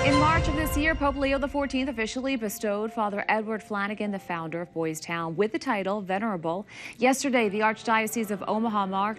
In March of this year, Pope Leo XIV officially bestowed Father Edward Flanagan, the founder of Boys Town, with the title Venerable. Yesterday, the Archdiocese of Omaha marked